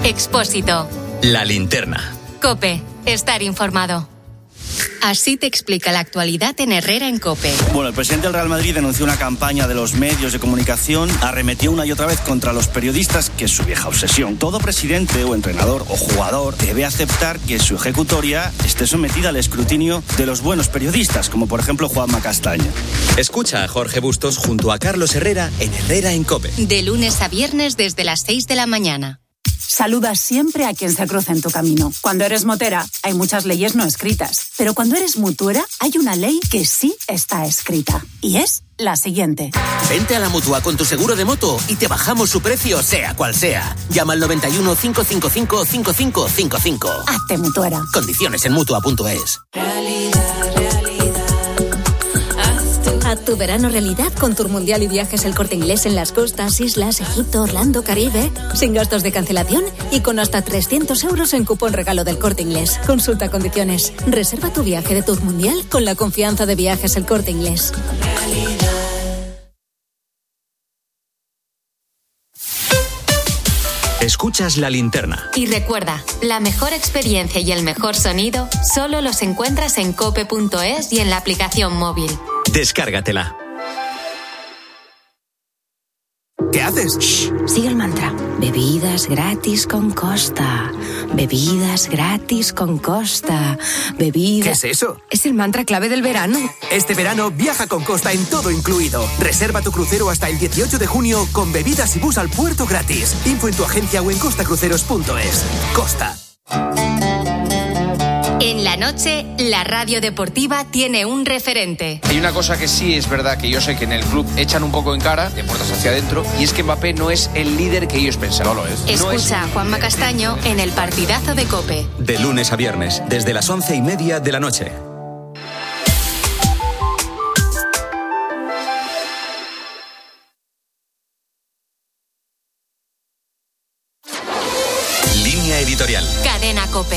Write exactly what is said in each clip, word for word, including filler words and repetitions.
Expósito. La Linterna. COPE. Estar informado. Así te explica la actualidad en Herrera en COPE. Bueno, el presidente del Real Madrid denunció una campaña de los medios de comunicación, arremetió una y otra vez contra los periodistas, que es su vieja obsesión. Todo presidente o entrenador o jugador debe aceptar que su ejecutoria esté sometida al escrutinio de los buenos periodistas, como por ejemplo Juanma Castaño. Escucha a Jorge Bustos junto a Carlos Herrera en Herrera en COPE. De lunes a viernes desde las seis de la mañana. Saluda siempre a quien se cruza en tu camino. Cuando eres motera, hay muchas leyes no escritas. Pero cuando eres mutuera, hay una ley que sí está escrita. Y es la siguiente. Vente a la Mutua con tu seguro de moto y te bajamos su precio, sea cual sea. Llama al noventa y uno, cinco cinco cinco, cinco cinco cinco cinco. Hazte mutuera. Condiciones en mutua punto es. Haz tu verano realidad con Tour Mundial y Viajes El Corte Inglés en las costas, islas, Egipto, Orlando, Caribe. Sin gastos de cancelación y con hasta trescientos euros en cupón regalo del Corte Inglés. Consulta condiciones. Reserva tu viaje de Tour Mundial con la confianza de Viajes El Corte Inglés. Escuchas La Linterna. Y recuerda, la mejor experiencia y el mejor sonido solo los encuentras en cope punto es y en la aplicación móvil. Descárgatela. ¿Qué haces? Shh, sigue el mantra. Bebidas gratis con Costa. Bebidas gratis con Costa. Bebidas... ¿Qué es eso? Es el mantra clave del verano. Este verano viaja con Costa en todo incluido. Reserva tu crucero hasta el dieciocho de junio con bebidas y bus al puerto gratis. Info en tu agencia o en costa cruceros punto es. Costa. En la noche, la radio deportiva tiene un referente. Hay una cosa que sí es verdad, que yo sé que en el club echan un poco en cara, de puertas hacia adentro, y es que Mbappé no es el líder que ellos pensaban. No lo es. Escucha no es a Juanma Castaño en el partidazo de COPE. De lunes a viernes, desde las once y media de la noche. Línea editorial. Cadena COPE.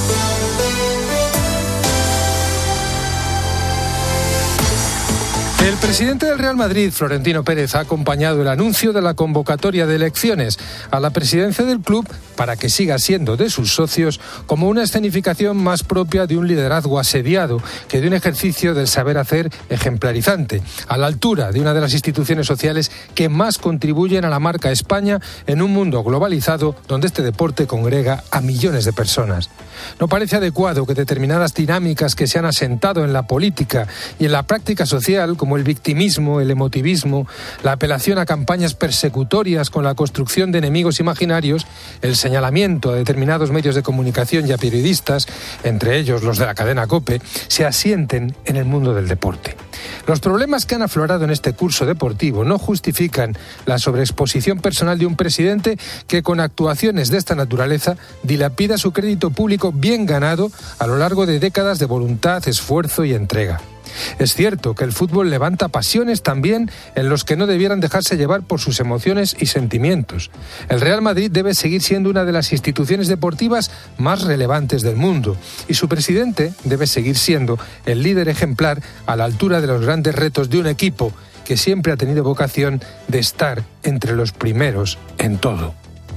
El presidente del Real Madrid, Florentino Pérez, ha acompañado el anuncio de la convocatoria de elecciones a la presidencia del club para que siga siendo de sus socios como una escenificación más propia de un liderazgo asediado que de un ejercicio del saber hacer ejemplarizante, a la altura de una de las instituciones sociales que más contribuyen a la marca España en un mundo globalizado donde este deporte congrega a millones de personas. No parece adecuado que determinadas dinámicas que se han asentado en la política y en la práctica social, como el victimismo, el emotivismo, la apelación a campañas persecutorias con la construcción de enemigos imaginarios, el señalamiento a determinados medios de comunicación y a periodistas, entre ellos los de la cadena COPE, se asienten en el mundo del deporte. Los problemas que han aflorado en este curso deportivo no justifican la sobreexposición personal de un presidente que con actuaciones de esta naturaleza dilapida su crédito público bien ganado a lo largo de décadas de voluntad, esfuerzo y entrega. Es cierto que el fútbol levanta pasiones también en los que no debieran dejarse llevar por sus emociones y sentimientos. El Real Madrid debe seguir siendo una de las instituciones deportivas más relevantes del mundo y su presidente debe seguir siendo el líder ejemplar a la altura de los grandes retos de un equipo que siempre ha tenido vocación de estar entre los primeros en todo.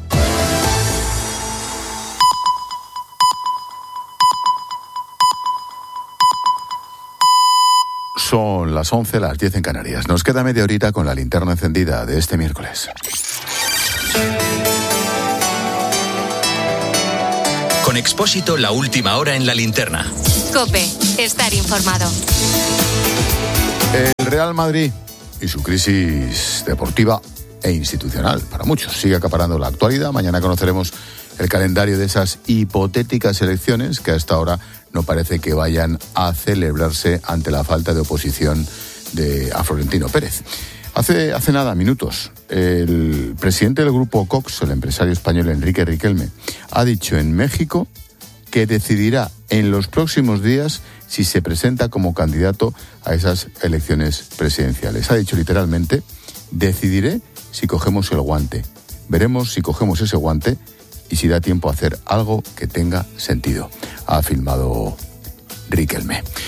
Son las once, las diez en Canarias. Nos queda media horita con la linterna encendida de este miércoles. Con Expósito, la última hora en la linterna. COPE. Estar informado. El Real Madrid y su crisis deportiva e institucional, para muchos, sigue acaparando la actualidad. Mañana conoceremos el calendario de esas hipotéticas elecciones que hasta ahora no parece que vayan a celebrarse ante la falta de oposición de a Florentino Pérez. Hace, hace nada, minutos, el presidente del grupo Cox, el empresario español Enrique Riquelme, ha dicho en México que decidirá en los próximos días si se presenta como candidato a esas elecciones presidenciales. Ha dicho literalmente: decidiré si cogemos el guante. Veremos si cogemos ese guante y si da tiempo a hacer algo que tenga sentido, ha afirmado Riquelme.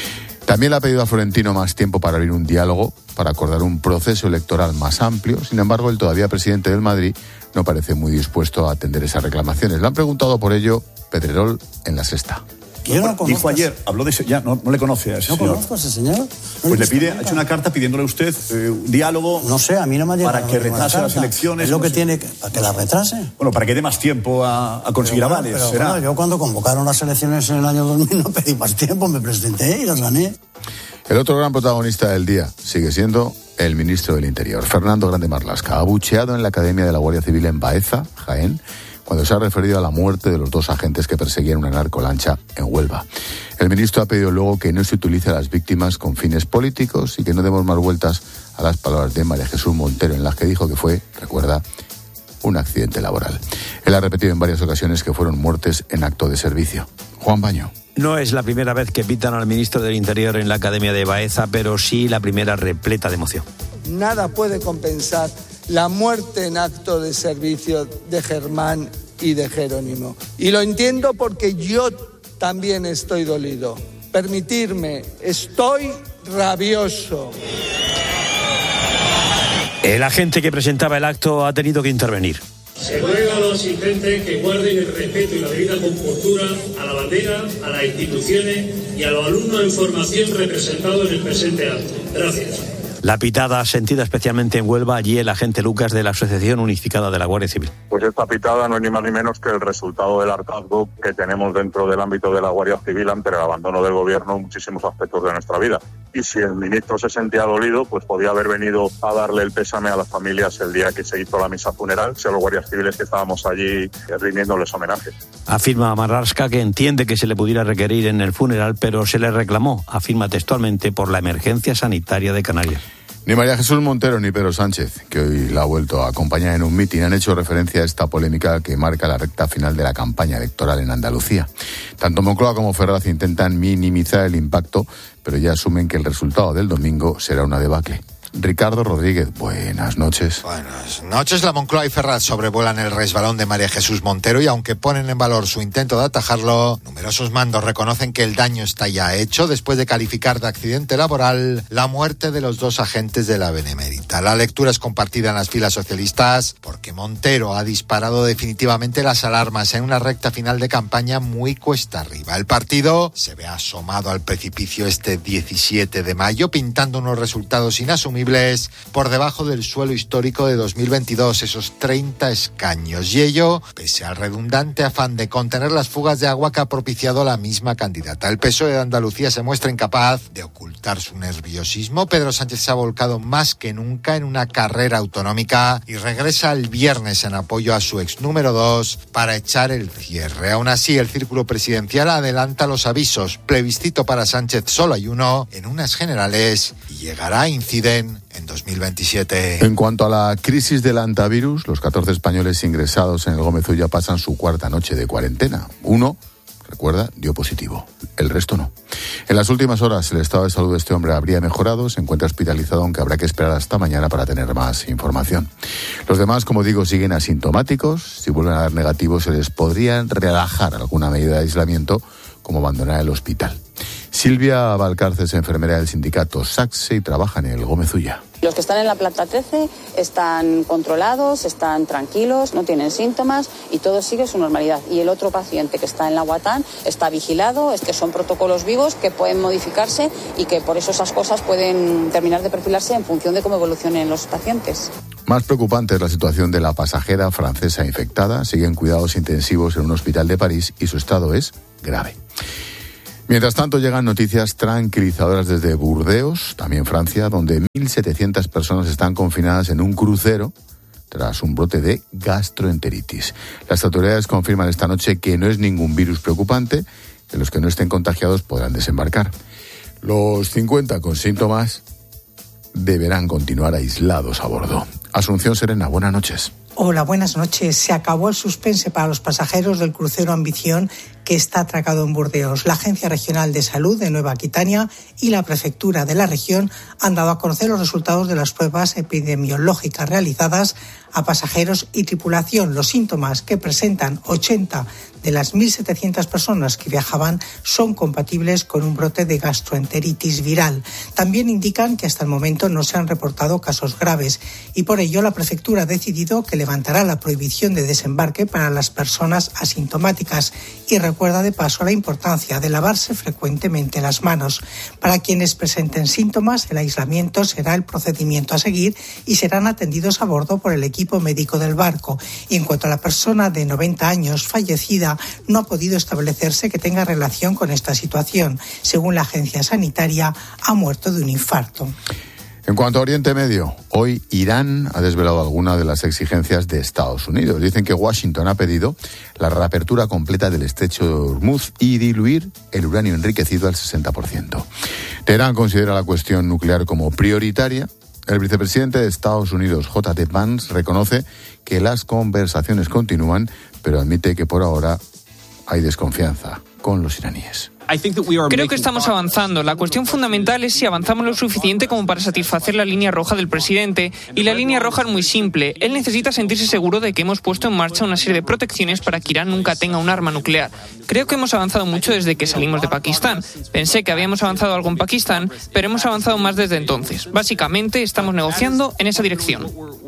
También le ha pedido a Florentino más tiempo para abrir un diálogo, para acordar un proceso electoral más amplio. Sin embargo, el todavía presidente del Madrid no parece muy dispuesto a atender esas reclamaciones. Le han preguntado por ello Pedrerol en La Sexta. Yo no conozco. Dijo ayer, habló de ese, ya no, no le conoce a ese ¿No señor. conozco a ese señor? No pues le pide, ha hecho una carta pidiéndole a usted eh, un diálogo. No sé, a mí no me ha llegado para que retrase las elecciones. Es lo no que sé. tiene que, para que la retrase. Bueno, para que dé más tiempo a, a conseguir pero, avales. Pero, ¿será? Bueno, yo cuando convocaron las elecciones en el año dos mil no pedí más tiempo, me presenté y las gané. El otro gran protagonista del día sigue siendo el ministro del Interior, Fernando Grande Marlaska, abucheado en la Academia de la Guardia Civil en Baeza, Jaén, cuando se ha referido a la muerte de los dos agentes que perseguían una narcolancha en Huelva. El ministro ha pedido luego que no se utilice a las víctimas con fines políticos y que no demos más vueltas a las palabras de María Jesús Montero, en las que dijo que fue, recuerda, un accidente laboral. Él ha repetido en varias ocasiones que fueron muertes en acto de servicio. Juan Baño. No es la primera vez que pitan al ministro del Interior en la Academia de Baeza, pero sí la primera repleta de emoción. Nada puede compensar la muerte en acto de servicio de Germán y de Jerónimo. Y lo entiendo porque yo también estoy dolido. Permitirme, estoy rabioso. El agente que presentaba el acto ha tenido que intervenir. Se ruega a los asistentes que guarden el respeto y la debida compostura a la bandera, a las instituciones y a los alumnos en formación representados en el presente acto. Gracias. La pitada sentida especialmente en Huelva, allí el agente Lucas de la Asociación Unificada de la Guardia Civil. Pues esta pitada no es ni más ni menos que el resultado del hartazgo que tenemos dentro del ámbito de la Guardia Civil ante el abandono del gobierno en muchísimos aspectos de nuestra vida. Y si el ministro se sentía dolido, pues podía haber venido a darle el pésame a las familias el día que se hizo la misa funeral, si a los guardias civiles que estábamos allí rindiéndoles homenaje. Afirma Marlaska que entiende que se le pudiera requerir en el funeral, pero se le reclamó, afirma textualmente, por la emergencia sanitaria de Canarias. Ni María Jesús Montero ni Pedro Sánchez, que hoy la ha vuelto a acompañar en un mitin, han hecho referencia a esta polémica que marca la recta final de la campaña electoral en Andalucía. Tanto Moncloa como Ferraz intentan minimizar el impacto, pero ya asumen que el resultado del domingo será una debacle. Ricardo Rodríguez, buenas noches. Buenas noches. La Moncloa y Ferraz sobrevuelan el resbalón de María Jesús Montero y aunque ponen en valor su intento de atajarlo, numerosos mandos reconocen que el daño está ya hecho después de calificar de accidente laboral la muerte de los dos agentes de la Benemérita. La lectura es compartida en las filas socialistas porque Montero ha disparado definitivamente las alarmas en una recta final de campaña muy cuesta arriba. El partido se ve asomado al precipicio este diecisiete de mayo, pintando unos resultados inasumibles por debajo del suelo histórico de dos mil veintidós, esos treinta escaños. Y ello, pese al redundante afán de contener las fugas de agua que ha propiciado la misma candidata. El P S O E de Andalucía se muestra incapaz de ocultar su nerviosismo. Pedro Sánchez se ha volcado más que nunca en una carrera autonómica y regresa el viernes en apoyo a su ex número dos para echar el cierre. Aún así, el círculo presidencial adelanta los avisos. Plebiscito para Sánchez solo hay uno en unas generales y llegará, inciden, en dos mil veintisiete. En cuanto a la crisis del antivirus, los catorce españoles ingresados en el Gómez Ulla pasan su cuarta noche de cuarentena. Uno, recuerda, dio positivo. El resto no. En las últimas horas el estado de salud de este hombre habría mejorado, se encuentra hospitalizado, aunque habrá que esperar hasta mañana para tener más información. Los demás, como digo, siguen asintomáticos. Si vuelven a dar negativos, se les podría relajar alguna medida de aislamiento, como abandonar el hospital. Silvia Valcárcel es enfermera del sindicato SACSE y trabaja en el Gómez Ulla. Los que están en la planta trece están controlados, están tranquilos, no tienen síntomas y todo sigue su normalidad. Y el otro paciente que está en la Guatán está vigilado, es que son protocolos vivos que pueden modificarse y que por eso esas cosas pueden terminar de perfilarse en función de cómo evolucionen los pacientes. Más preocupante es la situación de la pasajera francesa infectada. Sigue en cuidados intensivos en un hospital de París y su estado es grave. Mientras tanto, llegan noticias tranquilizadoras desde Burdeos, también Francia, donde mil setecientas personas están confinadas en un crucero tras un brote de gastroenteritis. Las autoridades confirman esta noche que no es ningún virus preocupante, que los que no estén contagiados podrán desembarcar. Los cincuenta con síntomas deberán continuar aislados a bordo. Asunción Serena, buenas noches. Hola, buenas noches. Se acabó el suspense para los pasajeros del crucero Ambición que está atracado en Burdeos. La Agencia Regional de Salud de Nueva Aquitania y la Prefectura de la región han dado a conocer los resultados de las pruebas epidemiológicas realizadas a pasajeros y tripulación. Los síntomas que presentan ochenta de las mil setecientas personas que viajaban son compatibles con un brote de gastroenteritis viral. También indican que hasta el momento no se han reportado casos graves y por ello la prefectura ha decidido que levantará la prohibición de desembarque para las personas asintomáticas y recuerda de paso la importancia de lavarse frecuentemente las manos. Para quienes presenten síntomas, el aislamiento será el procedimiento a seguir y serán atendidos a bordo por el equipo médico del barco. Y en cuanto a la persona de noventa años fallecida, no ha podido establecerse que tenga relación con esta situación. Según la agencia sanitaria, ha muerto de un infarto. En cuanto a Oriente Medio, hoy Irán ha desvelado algunas de las exigencias de Estados Unidos. Dicen que Washington ha pedido la reapertura completa del estrecho de Hormuz y diluir el uranio enriquecido al sesenta por ciento. Teherán considera la cuestión nuclear como prioritaria. El vicepresidente de Estados Unidos, J D Vance, reconoce que las conversaciones continúan, pero admite que por ahora hay desconfianza con los iraníes. Creo que estamos avanzando. La cuestión fundamental es si avanzamos lo suficiente como para satisfacer la línea roja del presidente. Y la línea roja es muy simple. Él necesita sentirse seguro de que hemos puesto en marcha una serie de protecciones para que Irán nunca tenga un arma nuclear. Creo que hemos avanzado mucho desde que salimos de Pakistán. Pensé que habíamos avanzado algo en Pakistán, pero hemos avanzado más desde entonces. Básicamente, estamos negociando en esa dirección.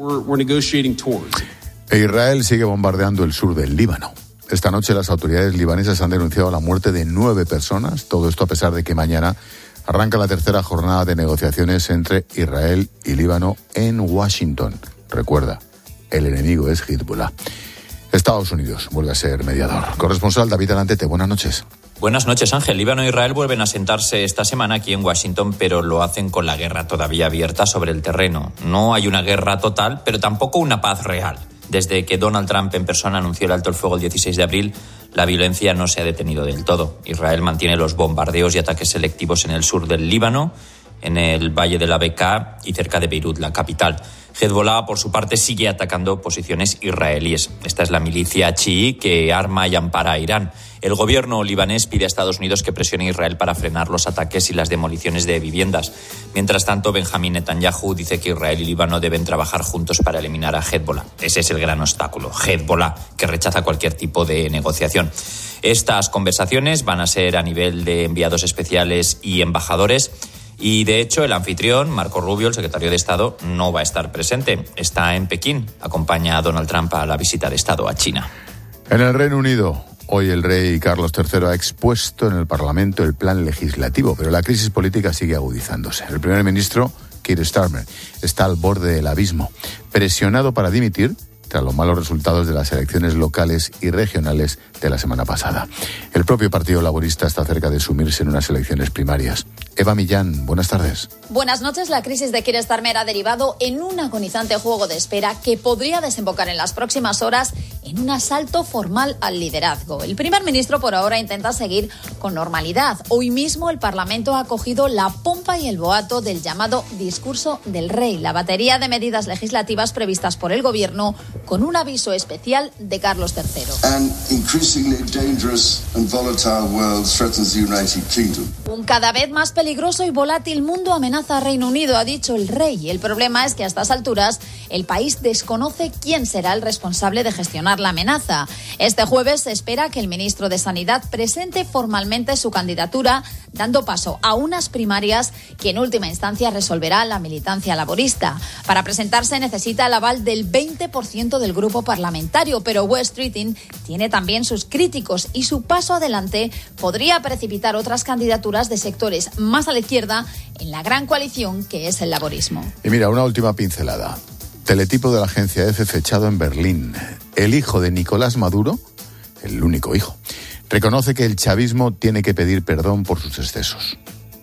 E Israel sigue bombardeando el sur del Líbano. Esta noche las autoridades libanesas han denunciado la muerte de nueve personas, todo esto a pesar de que mañana arranca la tercera jornada de negociaciones entre Israel y Líbano en Washington. Recuerda, el enemigo es Hezbollah. Estados Unidos vuelve a ser mediador. Corresponsal David Alantete, buenas noches. Buenas noches, Ángel. Líbano e Israel vuelven a sentarse esta semana aquí en Washington, pero lo hacen con la guerra todavía abierta sobre el terreno. No hay una guerra total, pero tampoco una paz real. Desde que Donald Trump en persona anunció el alto el fuego el dieciséis de abril, la violencia no se ha detenido del todo. Israel mantiene los bombardeos y ataques selectivos en el sur del Líbano, en el valle de la Bekaa y cerca de Beirut, la capital. Hezbollah, por su parte, sigue atacando posiciones israelíes. Esta es la milicia chií que arma y ampara a Irán. El gobierno libanés pide a Estados Unidos que presione a Israel para frenar los ataques y las demoliciones de viviendas. Mientras tanto, Benjamín Netanyahu dice que Israel y Líbano deben trabajar juntos para eliminar a Hezbollah. Ese es el gran obstáculo, Hezbollah, que rechaza cualquier tipo de negociación. Estas conversaciones van a ser a nivel de enviados especiales y embajadores. Y, de hecho, el anfitrión, Marco Rubio, el secretario de Estado, no va a estar presente. Está en Pekín. Acompaña a Donald Trump a la visita de Estado a China. En el Reino Unido, hoy el rey Carlos tercero ha expuesto en el Parlamento el plan legislativo, pero la crisis política sigue agudizándose. El primer ministro, Keir Starmer, está al borde del abismo, presionado para dimitir tras los malos resultados de las elecciones locales y regionales de la semana pasada. El propio Partido Laborista está cerca de sumirse en unas elecciones primarias. Eva Millán, buenas tardes. Buenas noches. La crisis de Keir Starmer ha derivado en un agonizante juego de espera que podría desembocar en las próximas horas en un asalto formal al liderazgo. El primer ministro por ahora intenta seguir con normalidad. Hoy mismo el Parlamento ha acogido la pompa y el boato del llamado discurso del rey, la batería de medidas legislativas previstas por el gobierno con un aviso especial de Carlos tercero. An increasingly dangerous and volatile world threatens the United Kingdom. Un cada vez más peligroso y volátil mundo amenaza a Reino Unido, ha dicho el rey. El problema es que a estas alturas el país desconoce quién será el responsable de gestionar la amenaza. Este jueves se espera que el ministro de Sanidad presente formalmente su candidatura, dando paso a unas primarias que en última instancia resolverá la militancia laborista. Para presentarse necesita el aval del veinte por ciento del grupo parlamentario, pero West Streeting tiene también sus críticos y su paso adelante podría precipitar otras candidaturas de sectores más a la izquierda en la gran coalición que es el laborismo. Y mira, una última pincelada. Teletipo de la agencia EFE fechado en Berlín. El hijo de Nicolás Maduro, el único hijo, reconoce que el chavismo tiene que pedir perdón por sus excesos.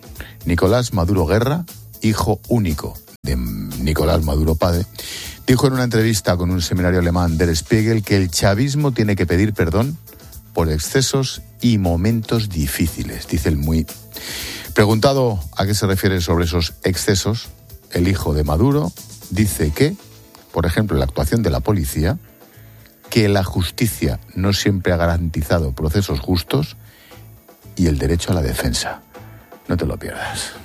Nicolás Maduro Guerra, hijo único de Nicolás Maduro padre, dijo en una entrevista con un seminario alemán Der Spiegel que el chavismo tiene que pedir perdón por excesos y momentos difíciles, dice el muy. Preguntado a qué se refiere sobre esos excesos, el hijo de Maduro dice que, por ejemplo, la actuación de la policía, que la justicia no siempre ha garantizado procesos justos y el derecho a la defensa. No te lo pierdas.